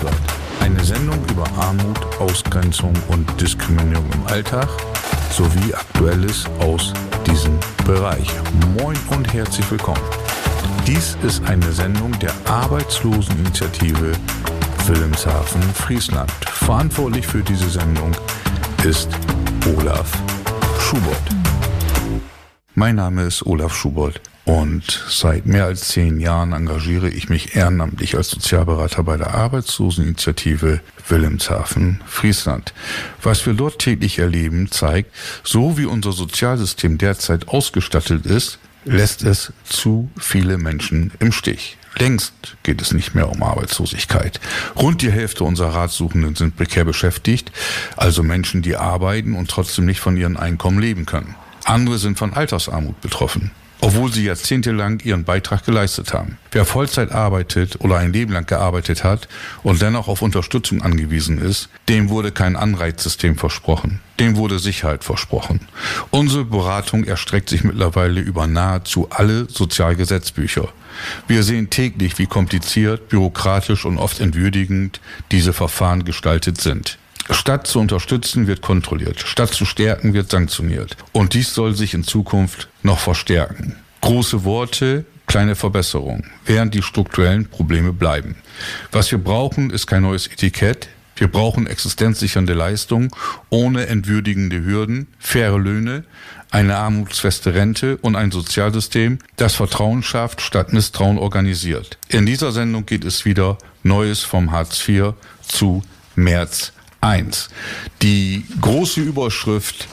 Lebenswert. Eine Sendung über Armut, Ausgrenzung und Diskriminierung im Alltag sowie Aktuelles aus diesem Bereich. Moin und herzlich willkommen. Dies ist eine Sendung der Arbeitsloseninitiative Wilhelmshaven, Friesland. Verantwortlich für diese Sendung ist Olaf Schubert. Mein Name ist Olaf Schubert und seit mehr als 10 Jahren engagiere ich mich ehrenamtlich als Sozialberater bei der Arbeitsloseninitiative Wilhelmshaven, Friesland. Was wir dort täglich erleben, zeigt, so wie unser Sozialsystem derzeit ausgestattet ist, lässt es zu viele Menschen im Stich. Längst geht es nicht mehr um Arbeitslosigkeit. Rund die Hälfte unserer Ratsuchenden sind prekär beschäftigt, also Menschen, die arbeiten und trotzdem nicht von ihren Einkommen leben können. Andere sind von Altersarmut betroffen, obwohl sie jahrzehntelang ihren Beitrag geleistet haben. Wer Vollzeit arbeitet oder ein Leben lang gearbeitet hat und dennoch auf Unterstützung angewiesen ist, dem wurde kein Anreizsystem versprochen. Dem wurde Sicherheit versprochen. Unsere Beratung erstreckt sich mittlerweile über nahezu alle Sozialgesetzbücher. Wir sehen täglich, wie kompliziert, bürokratisch und oft entwürdigend diese Verfahren gestaltet sind. Statt zu unterstützen, wird kontrolliert. Statt zu stärken, wird sanktioniert. Und dies soll sich in Zukunft noch verstärken. Große Worte, kleine Verbesserungen, während die strukturellen Probleme bleiben. Was wir brauchen, ist kein neues Etikett. Wir brauchen existenzsichernde Leistungen ohne entwürdigende Hürden, faire Löhne, eine armutsfeste Rente und ein Sozialsystem, das Vertrauen schafft, statt Misstrauen organisiert. In dieser Sendung geht es wieder Neues vom Hartz IV zu März I. Die große Überschrift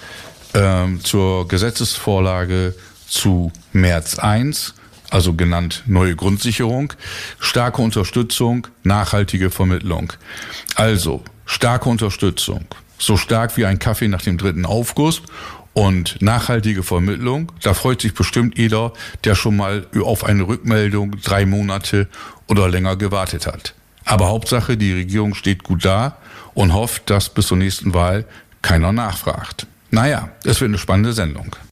zur Gesetzesvorlage zu März I, also genannt neue Grundsicherung, starke Unterstützung, nachhaltige Vermittlung. Also starke Unterstützung, so stark wie ein Kaffee nach dem 3. Aufguss und nachhaltige Vermittlung. Da freut sich bestimmt jeder, der schon mal auf eine Rückmeldung 3 Monate oder länger gewartet hat. Aber Hauptsache, die Regierung steht gut da und hofft, dass bis zur nächsten Wahl keiner nachfragt. Naja, es wird eine spannende Sendung.